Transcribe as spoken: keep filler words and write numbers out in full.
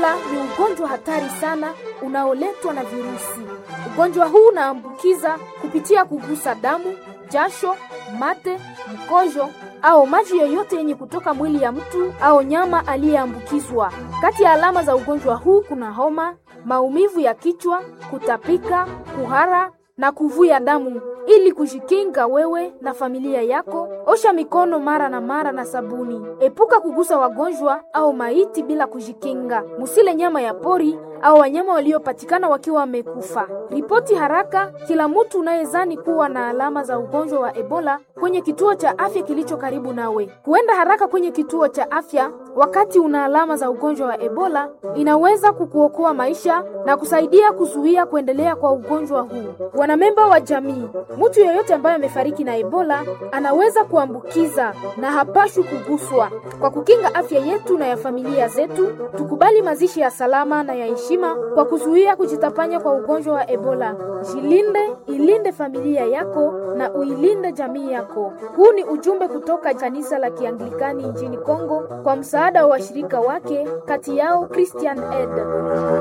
Ebola ni ugonjwa hatari sana unaoletwa na virusi. Ugonjwa huu unaambukiza kupitia kugusa damu, jasho, mate, mkojo au maji yoyote yenye kutoka mwili ya mtu au nyama aliyeambukizwa. Kati ya alama za ugonjwa huu kuna homa, maumivu ya kichwa, kutapika, kuhara na kuvuja damu. Ili kujikinga wewe na familia yako, osha mikono mara na mara na sabuni. Epuka kugusa wagonjwa au maiti bila kujikinga. Musile nyama ya pori au wanyama waliopatikana wakiwa wamekufa. Ripoti haraka kila mtu unayezani kuwa na alama za ugonjwa wa Ebola kwenye kituo cha afya kilicho karibu nawe. Kuenda haraka kwenye kituo cha afya wakati una alama za ugonjwa wa Ebola inaweza kukuokoa maisha na kusaidia kuzuia kuendelea kwa ugonjwa huu. Wanamemba wa jamii, mtu yeyote ambaye amefariki na Ebola anaweza kuambukiza na hapashwi kuguswa. Kwa kukinga afya yetu na ya familia zetu, tukubali mazishi ya salama na ya heshima kwa kuzuia kujitapanya kwa ugonjwa wa Ebola. Jilinde, ilinde familia yako na uilinde jamii yako. Huu ni ujumbe kutoka kanisa la Kianglikani nchini Kongo kwa msaada wa washirika wake, kati yao Christian Aid.